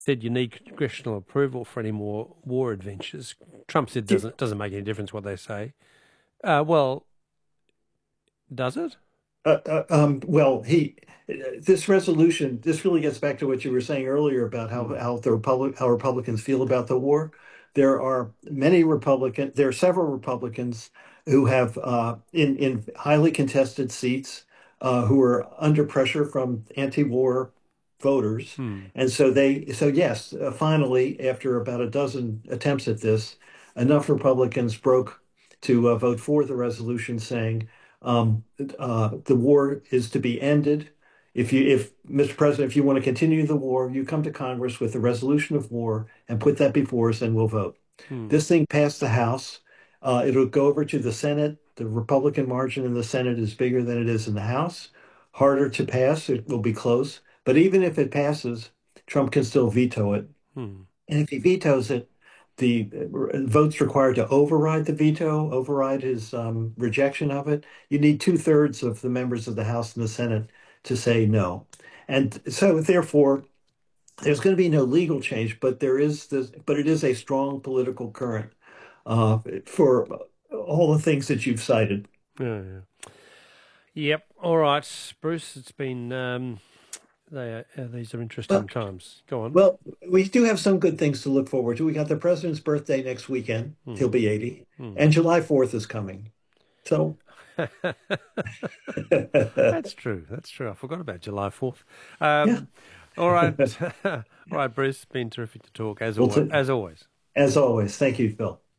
said you need congressional approval for any more war adventures. Trump said doesn't make any difference what they say. Well, does it? Well, this resolution, this really gets back to what you were saying earlier about Mm. how Republicans feel about the war. There are several Republicans who have in highly contested seats who are under pressure from anti-war voters, Hmm. and so yes, finally, after about a dozen attempts at this, enough Republicans broke to vote for the resolution saying. The war is to be ended. If Mr. President, if you want to continue the war, you come to Congress with a resolution of war and put that before us, and we'll vote. Hmm. This thing passed the House. It'll go over to the Senate. The Republican margin in the Senate is bigger than it is in the House. Harder to pass. It will be close. But even if it passes, Trump can still veto it. Hmm. And if he vetoes it, the votes required to override the veto, override his rejection of it, you need two-thirds of the members of the House and the Senate to say no. And so therefore, there's going to be no legal change, but it is a strong political current for all the things that you've cited. Yeah, yeah. Yep. All right, Bruce. It's been these are interesting But times. Go on. well, we do have some good things to look forward to. We got the president's birthday next weekend. He'll Hmm. be 80. Hmm. And July 4th is coming. So That's true. That's true. I forgot about July 4th. yeah. All right. All right, Bruce. It's been terrific to talk as Well, always. As always. as always, thank you, Phil.